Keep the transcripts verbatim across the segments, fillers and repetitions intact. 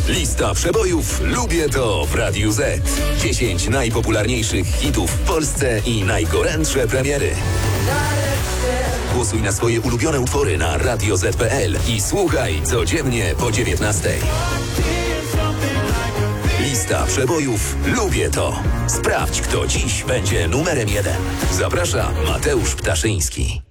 Lista przebojów Lubię to w Radiu Z. dziesięć najpopularniejszych hitów w Polsce i najgorętsze premiery. Głosuj na swoje ulubione utwory na radio zet kropka pe el i słuchaj codziennie po dziewiętnastej. Lista przebojów Lubię to. Sprawdź, kto dziś będzie numerem jeden. Zaprasza Mateusz Ptaszyński.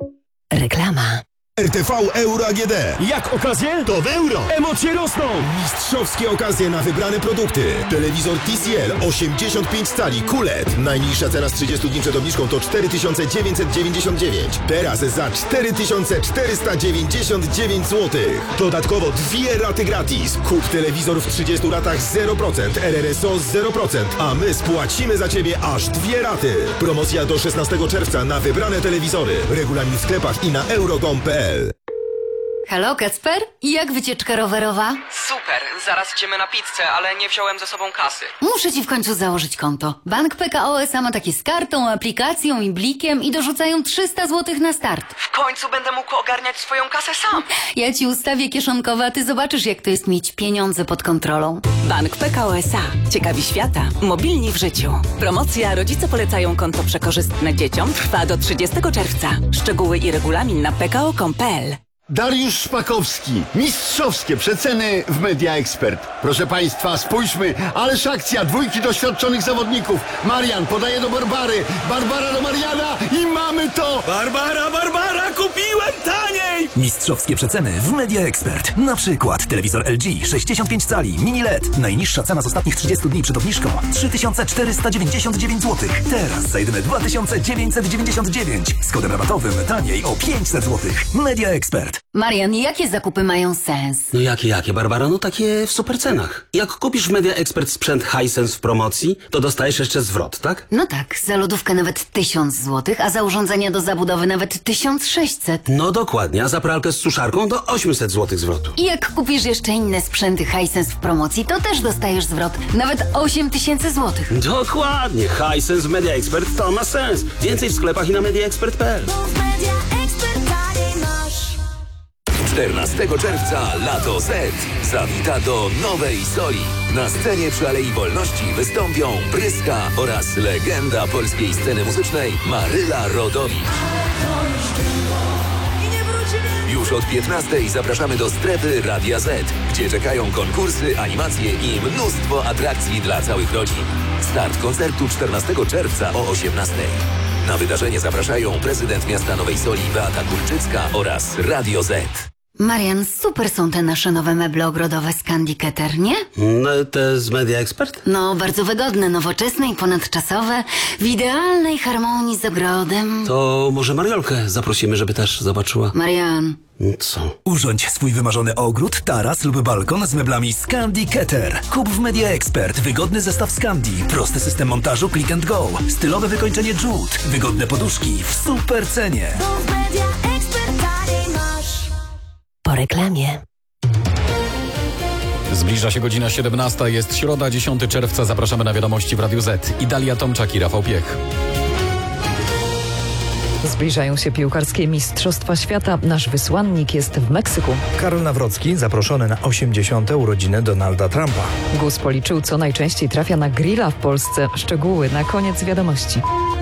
Reklama. R T V Euro A G D. Jak okazje? To w euro. Emocje rosną. Mistrzowskie okazje na wybrane produkty. Telewizor T C L osiemdziesiąt pięć cali Q L E D. Najniższa cena z trzydziestu dni przed obniżką to cztery tysiące dziewięćset dziewięćdziesiąt dziewięć. Teraz za cztery tysiące czterysta dziewięćdziesiąt dziewięć złotych. Dodatkowo dwie raty gratis. Kup telewizor w trzydziestu ratach zero procent, R R S O zero procent, a my spłacimy za Ciebie aż dwie raty. Promocja do szesnastego czerwca na wybrane telewizory. Regulamin w sklepach i na euro kropka com kropka pe el. Halo, Kacper? I jak wycieczka rowerowa? Super, zaraz idziemy na pizzę, ale nie wziąłem ze sobą kasy. Muszę ci w końcu założyć konto. Bank P K O S A ma takie z kartą, aplikacją i blikiem i dorzucają trzysta złotych na start. W końcu będę mógł ogarniać swoją kasę sam. Ja ci ustawię kieszonkowe, a ty zobaczysz, jak to jest mieć pieniądze pod kontrolą. Bank P K O S A. Ciekawi świata. Mobilni w życiu. Promocja Rodzice polecają konto przekorzystne dzieciom trwa do trzydziestego czerwca. Szczegóły i regulamin na pe ka o kropka com kropka pe el. Dariusz Szpakowski. Mistrzowskie przeceny w Media Expert. Proszę Państwa, spójrzmy, ależ akcja, dwójki doświadczonych zawodników. Marian podaje do Barbary, Barbara do Mariana i mamy to! Barbara, Barbara, kupiłem taniej! Mistrzowskie przeceny w Media Expert. Na przykład telewizor L G sześćdziesiąt pięć cali Mini L E D. Najniższa cena z ostatnich trzydziestu dni przed obniżką trzy tysiące czterysta dziewięćdziesiąt dziewięć złotych. Teraz za jedyne dwa tysiące dziewięćset dziewięćdziesiąt dziewięć. Z kodem rabatowym taniej o pięćset złotych. Media Expert. Marian, jakie zakupy mają sens? No jakie, jakie, Barbara? No takie w super cenach. Jak kupisz w Media Expert sprzęt Hisense w promocji, to dostajesz jeszcze zwrot, tak? No tak, za lodówkę nawet tysiąc złotych, a za urządzenia do zabudowy nawet tysiąc sześćset. No dokładnie, a za pralkę z suszarką do osiemset złotych zwrotu. I jak kupisz jeszcze inne sprzęty Hisense w promocji, to też dostajesz zwrot, nawet osiem tysięcy złotych. Dokładnie, Hisense w Media Expert to ma sens. Więcej w sklepach i na media expert kropka pe el. czternastego czerwca Lato Z zawita do Nowej Soli. Na scenie przy Alei Wolności wystąpią Bryska oraz legenda polskiej sceny muzycznej Maryla Rodowicz. Już od piętnastej zapraszamy do strefy Radia Z, gdzie czekają konkursy, animacje i mnóstwo atrakcji dla całych rodzin. Start koncertu czternastego czerwca o osiemnastej. Na wydarzenie zapraszają prezydent miasta Nowej Soli Beata Kurczycka oraz Radio Z. Marian, super są te nasze nowe meble ogrodowe z Candy Keter, nie? No, te z Media Expert? No, bardzo wygodne, nowoczesne i ponadczasowe, w idealnej harmonii z ogrodem. To może Mariolkę zaprosimy, żeby też zobaczyła. Marian. Co? Urządź swój wymarzony ogród, taras lub balkon z meblami z Candy Keter. Kup w Media Expert wygodny zestaw z Candy, prosty system montażu click and go, stylowe wykończenie jute, wygodne poduszki w super cenie. Po reklamie. Zbliża się godzina siedemnasta, jest środa, dziesiątego czerwca. Zapraszamy na wiadomości w Radiu Z. Idalia Tomczak i Rafał Piech. Zbliżają się piłkarskie Mistrzostwa Świata. Nasz wysłannik jest w Meksyku. Karol Nawrocki zaproszony na osiemdziesiąte urodziny Donalda Trumpa. GUS policzył, co najczęściej trafia na grilla w Polsce. Szczegóły na koniec wiadomości.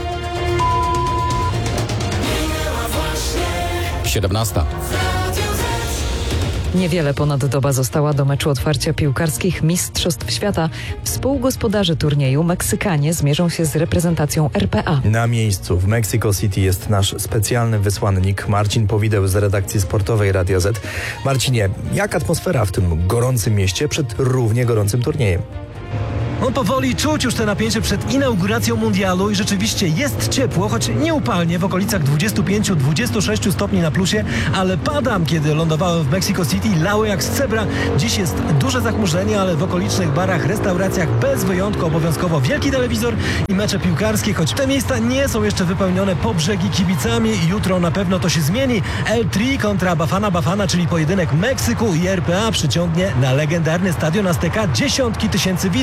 siedemnasta. Niewiele ponad doba została do meczu otwarcia piłkarskich Mistrzostw Świata. Współgospodarze turnieju Meksykanie zmierzą się z reprezentacją R P A. Na miejscu w Mexico City jest nasz specjalny wysłannik Marcin Powideł z redakcji sportowej Radio Z. Marcinie, jak atmosfera w tym gorącym mieście przed równie gorącym turniejem? No powoli czuć już te napięcie przed inauguracją mundialu i rzeczywiście jest ciepło, choć nieupalnie w okolicach dwudziestu pięciu do dwudziestu sześciu stopni na plusie, ale padam, kiedy lądowałem w Mexico City, lało jak z cebra. Dziś jest duże zachmurzenie, ale w okolicznych barach, restauracjach bez wyjątku obowiązkowo wielki telewizor i mecze piłkarskie, choć te miejsca nie są jeszcze wypełnione po brzegi kibicami i jutro na pewno to się zmieni. El Tri kontra Bafana Bafana, czyli pojedynek Meksyku i R P A przyciągnie na legendarny stadion Azteca dziesiątki tysięcy widzów.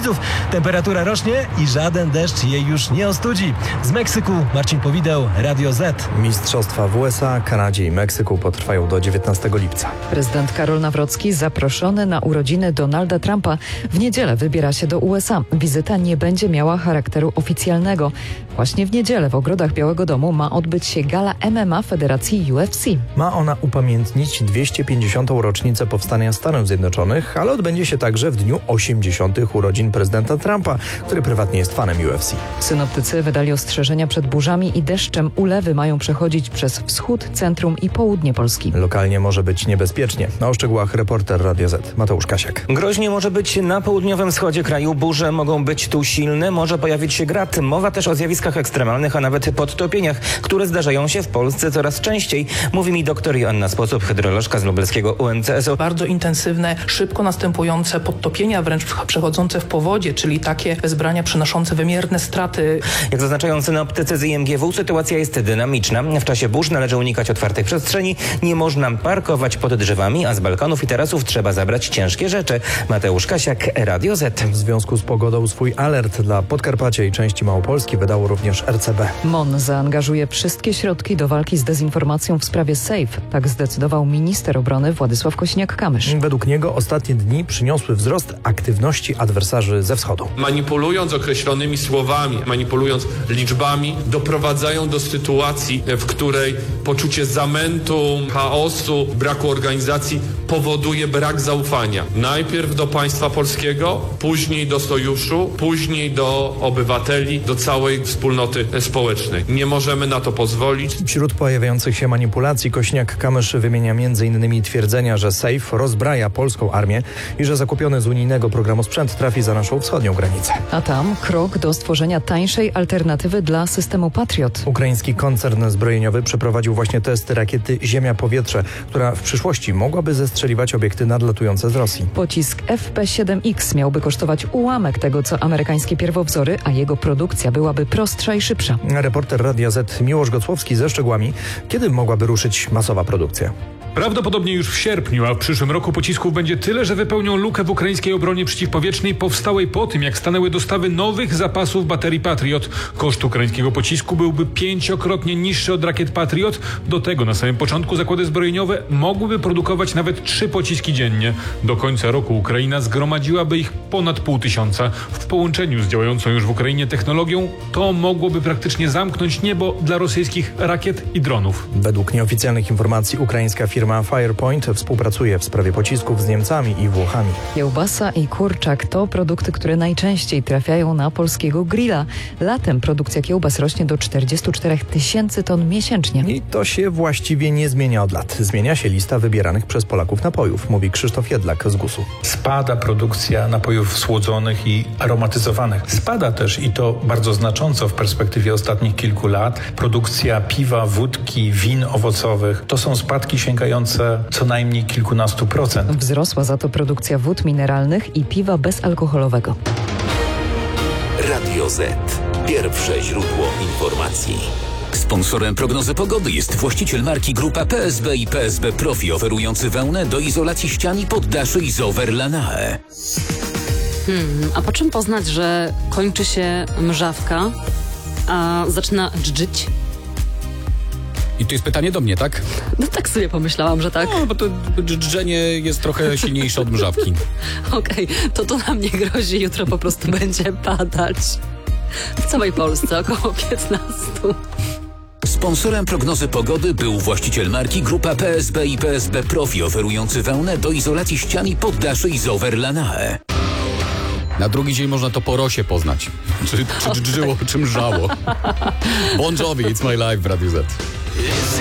Temperatura rośnie i żaden deszcz jej już nie ostudzi. Z Meksyku Marcin Powideł, Radio Z. Mistrzostwa w U S A, Kanadzie i Meksyku potrwają do dziewiętnastego lipca. Prezydent Karol Nawrocki zaproszony na urodziny Donalda Trumpa w niedzielę wybiera się do U S A. Wizyta nie będzie miała charakteru oficjalnego. Właśnie w niedzielę w ogrodach Białego Domu ma odbyć się gala M M A Federacji U F C. Ma ona upamiętnić dwieście pięćdziesiątą rocznicę powstania Stanów Zjednoczonych, ale odbędzie się także w dniu osiemdziesiątych urodzin prezydenta Trumpa, który prywatnie jest fanem U F C. Synoptycy wydali ostrzeżenia przed burzami i deszczem. Ulewy mają przechodzić przez wschód, centrum i południe Polski. Lokalnie może być niebezpiecznie. O szczegółach reporter Radio Z Mateusz Kasiak. Groźnie może być na południowym wschodzie kraju. Burze mogą być tu silne, może pojawić się grad. Mowa też o zjawiskach ekstremalnych, a nawet podtopieniach, które zdarzają się w Polsce coraz częściej. Mówi mi doktor Joanna Sposób, hydrolożka z lubelskiego U M C S u. Bardzo intensywne, szybko następujące podtopienia, wręcz przechodzące w powodzie, czyli takie wezbrania przynoszące wymierne straty. Jak zaznaczają synoptycy z I M G W, sytuacja jest dynamiczna. W czasie burz należy unikać otwartych przestrzeni, nie można parkować pod drzewami, a z balkonów i tarasów trzeba zabrać ciężkie rzeczy. Mateusz Kasiak, Radio Z. W związku z pogodą swój alert dla Podkarpacia i części Małopolski wydało również R C B. M O N zaangażuje wszystkie środki do walki z dezinformacją w sprawie Safe. Tak zdecydował minister obrony Władysław Kosiniak-Kamysz. Według niego ostatnie dni przyniosły wzrost aktywności adwersarzy ze wschodu. Manipulując określonymi słowami, manipulując liczbami, doprowadzają do sytuacji, w której poczucie zamętu, chaosu, braku organizacji powoduje brak zaufania. Najpierw do państwa polskiego, później do sojuszu, później do obywateli, do całej wspólnoty społecznej. Nie możemy na to pozwolić. Wśród pojawiających się manipulacji Kosiniak-Kamysz wymienia m.in. twierdzenia, że Safe rozbraja polską armię i że zakupiony z unijnego programu sprzęt trafi za naszą wschodnią granicę. A tam krok do stworzenia tańszej alternatywy dla systemu Patriot. Ukraiński koncern zbrojeniowy przeprowadził właśnie testy rakiety Ziemia-Powietrze, która w przyszłości mogłaby zestrzeliwać obiekty nadlatujące z Rosji. Pocisk F P siedem X miałby kosztować ułamek tego, co amerykańskie pierwowzory, a jego produkcja byłaby prostsza i szybsza. Reporter Radia Z Miłosz Gocłowski ze szczegółami, kiedy mogłaby ruszyć masowa produkcja. Prawdopodobnie już w sierpniu, a w przyszłym roku pocisków będzie tyle, że wypełnią lukę w ukraińskiej obronie przeciwpowietrznej powstałej po tym, jak stanęły dostawy nowych zapasów baterii Patriot. Koszt ukraińskiego pocisku byłby pięciokrotnie niższy od rakiet Patriot. Do tego na samym początku zakłady zbrojeniowe mogłyby produkować nawet trzy pociski dziennie. Do końca roku Ukraina zgromadziłaby ich ponad pół tysiąca. W połączeniu z działającą już w Ukrainie technologią to mogłoby praktycznie zamknąć niebo dla rosyjskich rakiet i dronów. Według nieoficjalnych informacji ukraińska firma Firma Firepoint współpracuje w sprawie pocisków z Niemcami i Włochami. Kiełbasa i kurczak to produkty, które najczęściej trafiają na polskiego grilla. Latem produkcja kiełbas rośnie do czterdziestu czterech tysięcy ton miesięcznie. I to się właściwie nie zmienia od lat. Zmienia się lista wybieranych przez Polaków napojów, mówi Krzysztof Jedlak z gusu. Spada produkcja napojów słodzonych i aromatyzowanych. Spada też, i to bardzo znacząco w perspektywie ostatnich kilku lat, produkcja piwa, wódki, win owocowych. To są spadki sięgające co najmniej kilkunastu procent. Wzrosła za to produkcja wód mineralnych i piwa bezalkoholowego. Radio Z. Pierwsze źródło informacji. Sponsorem prognozy pogody jest właściciel marki Grupa P S B i P S B Profi, oferujący wełnę do izolacji ścian i poddaszy Isover Lanae. Hmm, a po czym poznać, że kończy się mrzawka, a zaczyna dżdżyć? I to jest pytanie do mnie, tak? No tak sobie pomyślałam, że tak. No, bo to dżdżenie jest trochę silniejsze od mrzawki. Okej, okay, to to na mnie grozi. Jutro po prostu będzie padać. W całej Polsce około piętnastu. Sponsorem prognozy pogody był właściciel marki Grupa P S B i P S B Profi, oferujący wełnę do izolacji ścian i poddaszy Isover Lanae. Na drugi dzień można to po rosie poznać. Czy, czy dżdżyło, czy mrzało. Bon Jovi, It's My Life w Radiu Z.